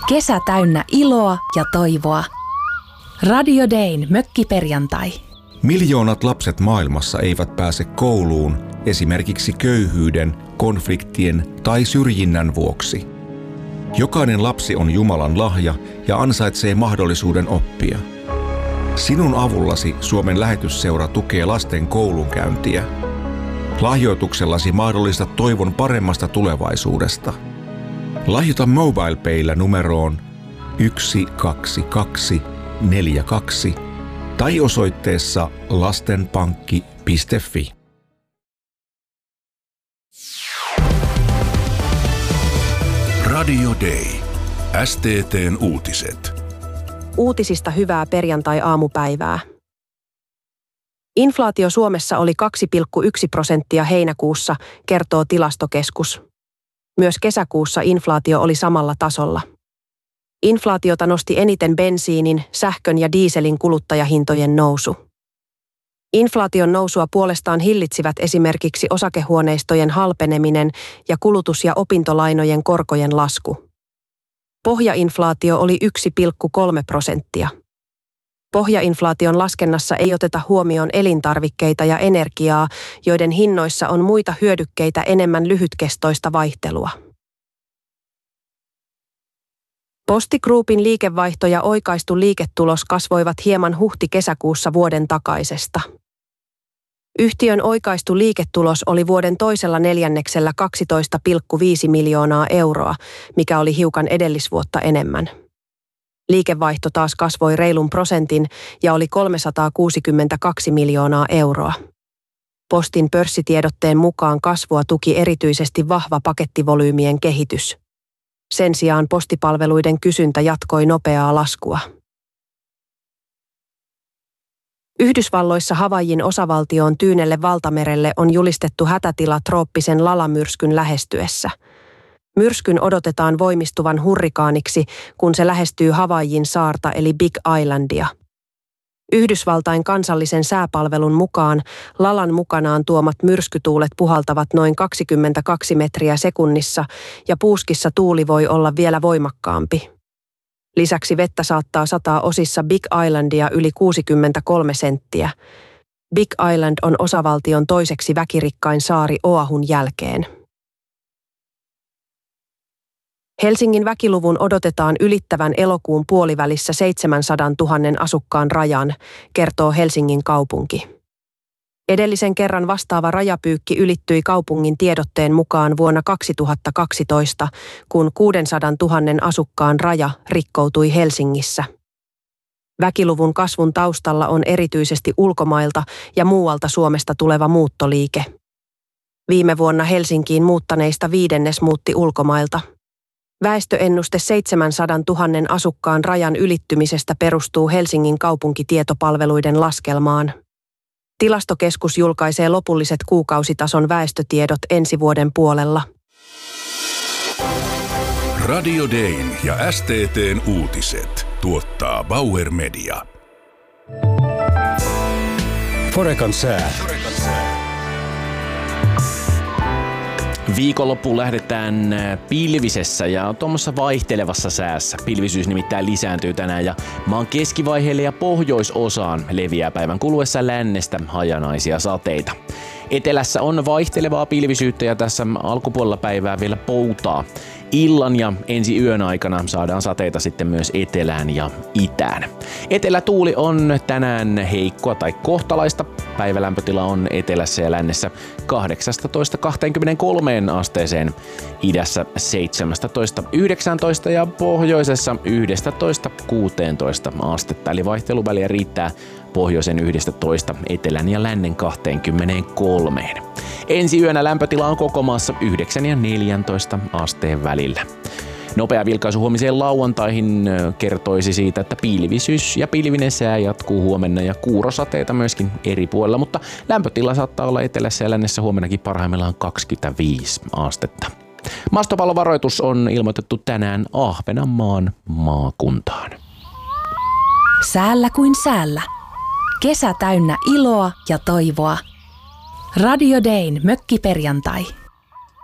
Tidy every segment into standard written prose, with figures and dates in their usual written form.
Kesä täynnä iloa ja toivoa. Radio Dayn mökkiperjantai. Miljoonat lapset maailmassa eivät pääse kouluun esimerkiksi köyhyyden, konfliktien tai syrjinnän vuoksi. Jokainen lapsi on Jumalan lahja ja ansaitsee mahdollisuuden oppia. Sinun avullasi Suomen lähetysseura tukee lasten koulunkäyntiä. Lahjoituksellasi mahdollistat toivon paremmasta tulevaisuudesta. Lahjoita MobilePayllä numeroon 12242 tai osoitteessa lastenpankki.fi. Radio Day. STT:n uutiset. Uutisista hyvää perjantai-aamupäivää. Inflaatio Suomessa oli 2,1% heinäkuussa, kertoo Tilastokeskus. Myös kesäkuussa inflaatio oli samalla tasolla. Inflaatiota nosti eniten bensiinin, sähkön ja dieselin kuluttajahintojen nousu. Inflaation nousua puolestaan hillitsivät esimerkiksi osakehuoneistojen halpeneminen ja kulutus- ja opintolainojen korkojen lasku. Pohjainflaatio oli 1,3%. Pohjainflaation laskennassa ei oteta huomioon elintarvikkeita ja energiaa, joiden hinnoissa on muita hyödykkeitä enemmän lyhytkestoista vaihtelua. Posti Groupin liikevaihto ja oikaistu liiketulos kasvoivat hieman huhti-kesäkuussa vuoden takaisesta. Yhtiön oikaistu liiketulos oli vuoden toisella neljänneksellä 12,5 miljoonaa euroa, mikä oli hiukan edellisvuotta enemmän. Liikevaihto taas kasvoi reilun prosentin ja oli 362 miljoonaa euroa. Postin pörssitiedotteen mukaan kasvua tuki erityisesti vahva pakettivolyymien kehitys. Sen sijaan postipalveluiden kysyntä jatkoi nopeaa laskua. Yhdysvalloissa Havaijin osavaltioon Tyynelle valtamerelle on julistettu hätätila trooppisen Lala-myrskyn lähestyessä. Myrskyn odotetaan voimistuvan hurrikaaniksi, kun se lähestyy Havaijin saarta eli Big Islandia. Yhdysvaltain kansallisen sääpalvelun mukaan Lalan mukanaan tuomat myrskytuulet puhaltavat noin 22 metriä sekunnissa ja puuskissa tuuli voi olla vielä voimakkaampi. Lisäksi vettä saattaa sataa osissa Big Islandia yli 63 senttiä. Big Island on osavaltion toiseksi väkirikkain saari Oahun jälkeen. Helsingin väkiluvun odotetaan ylittävän elokuun puolivälissä 700 000 asukkaan rajan, kertoo Helsingin kaupunki. Edellisen kerran vastaava rajapyykki ylittyi kaupungin tiedotteen mukaan vuonna 2012, kun 600 000 asukkaan raja rikkoutui Helsingissä. Väkiluvun kasvun taustalla on erityisesti ulkomailta ja muualta Suomesta tuleva muuttoliike. Viime vuonna Helsinkiin muuttaneista viidennes muutti ulkomailta. Väestöennuste 700 000 asukkaan rajan ylittymisestä perustuu Helsingin kaupunkitietopalveluiden laskelmaan. Tilastokeskus julkaisee lopulliset kuukausitason väestötiedot ensi vuoden puolella. Radio Dayn ja STT:n uutiset tuottaa Bauer Media. Forecan sää. Viikonloppuun lähdetään pilvisessä ja tuommoisessa vaihtelevassa säässä. Pilvisyys nimittäin lisääntyy tänään ja maan keskivaiheelle ja pohjoisosaan leviää päivän kuluessa lännestä hajanaisia sateita. Etelässä on vaihtelevaa pilvisyyttä ja tässä alkupuolella päivää vielä poutaa. Illan ja ensi yön aikana saadaan sateita sitten myös etelään ja itään. Etelätuuli on tänään heikkoa tai kohtalaista. Päivälämpötila on etelässä ja lännessä 18-23 asteeseen, idässä 17-19 ja pohjoisessa 11-16 astetta. Eli vaihteluväliä riittää pohjoisen 11, etelän ja lännen 23. Ensi yönä lämpötila on koko maassa 9 ja 14 asteen välillä. Nopea vilkaisu huomiseen lauantaihin kertoisi siitä, että pilvisyys ja pilvinen sää jatkuu huomenna ja kuurosateita myöskin eri puolilla, mutta lämpötila saattaa olla etelässä ja lännessä huomennakin parhaimmillaan 25 astetta. Maastopallovaroitus on ilmoitettu tänään Ahvenanmaan maakuntaan. Säällä kuin säällä. Kesä täynnä iloa ja toivoa. Radio Dayn mökkiperjantai.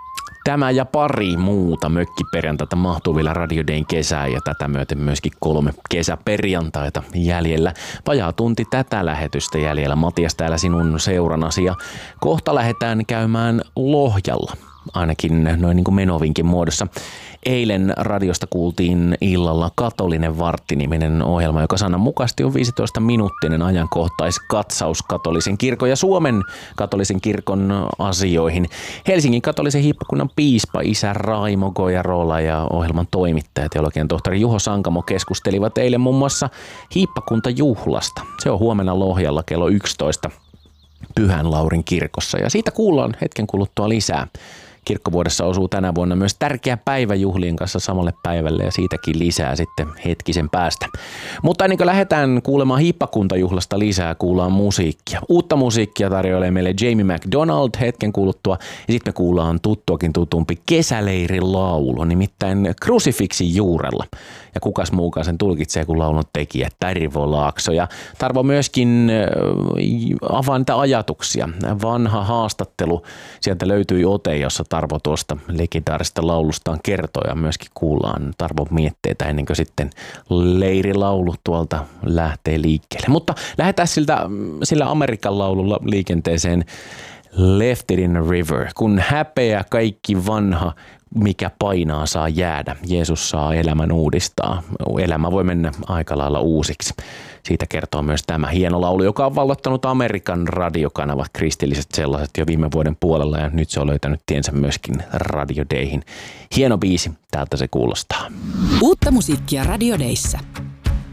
Tämä ja pari muuta mökkiperjantaita mahtuu vielä Radio Dayn kesään ja tätä myöten myöskin 3 kesäperjantaita jäljellä. Vajaa tunti tätä lähetystä jäljellä. Matias täällä sinun seuranasi ja kohta lähdetään käymään Lohjalla. Ainakin noin niin kuin menovinkin muodossa. Eilen radiosta kuultiin illalla Katolinen vartti-niminen ohjelma, joka sananmukaisesti on 15-minuuttinen ajankohtaiskatsaus katolisen kirkon ja Suomen katolisen kirkon asioihin. Helsingin katolisen hiippakunnan piispa isä Raimo Gojarola ja ohjelman toimittaja teologian tohtori Juho Sankamo keskustelivat eilen muun muassa hiippakuntajuhlasta. Se on huomenna Lohjalla kello 11 Pyhän Laurin kirkossa ja siitä kuullaan hetken kuluttua lisää. Kirkkovuodessa osuu tänä vuonna myös tärkeä päivä juhlien kanssa samalle päivälle ja siitäkin lisää sitten hetkisen päästä. Mutta ennen kuin lähdetään kuulemaan hiippakuntajuhlasta lisää, kuullaan musiikkia. Uutta musiikkia tarjoilee meille Jamie McDonald hetken kuluttua ja sitten me kuullaan tuttuakin tutumpi kesäleirin laulu, nimittäin Crucifixin juurella. Ja kukas muukaan sen tulkitsee kuin laulun tekijä Tarvo Laakso. Ja Tarvo myöskin avaa niitä ajatuksia. Vanha haastattelu, sieltä löytyi ote, jossa Tarvo tuosta legendaarisesta laulustaan kertoo ja myöskin kuullaan Tarvon mietteitä ennen kuin sitten leirilaulu tuolta lähtee liikkeelle. Mutta lähdetään sillä Amerikan laululla liikenteeseen Left It in the River. Kun häpeä kaikki vanha, mikä painaa saa jäädä. Jeesus saa elämän uudistaa. Elämä voi mennä aika lailla uusiksi. Siitä kertoo myös tämä hieno laulu, joka on vallottanut Amerikan radiokanavat, kristilliset sellaiset jo viime vuoden puolella ja nyt se on löytänyt tiensä myöskin Radio Dayhin. Hieno biisi, täältä se kuulostaa. Uutta musiikkia Radio Dayssä.